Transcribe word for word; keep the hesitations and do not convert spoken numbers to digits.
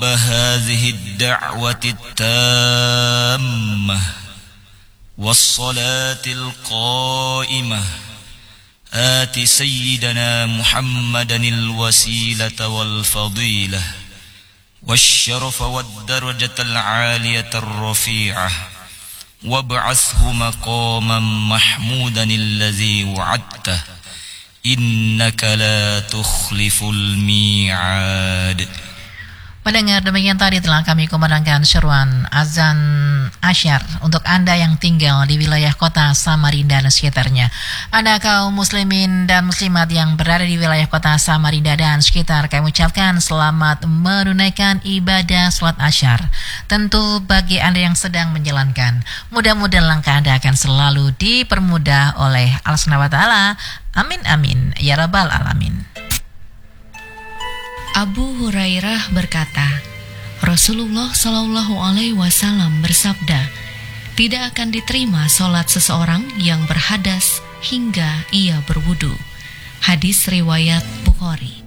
رب هذه الدعوة التامة والصلاة القائمة آت سيدنا محمدا الوسيلة والفضيلة والشرف والدرجة العالية الرفيعة وابعثه مقاما محمودا الذي وعدته إنك لا تخلف الميعاد. Pendengar, demikian tadi telah kami kumandangkan seruan azan asyar untuk Anda yang tinggal di wilayah kota Samarinda dan sekitarnya. Anda kaum muslimin dan muslimat yang berada di wilayah kota Samarinda dan sekitar, kami ucapkan selamat menunaikan ibadah salat asyar. Tentu bagi Anda yang sedang menjalankan, mudah-mudahan langkah Anda akan selalu dipermudah oleh Allah Subhanahu wa taala. Amin amin ya rabbal alamin. Abu Hurairah berkata, Rasulullah Shallallahu Alaihi Wasallam bersabda, tidak akan diterima solat seseorang yang berhadas hingga ia berwudu. Hadis riwayat Bukhari.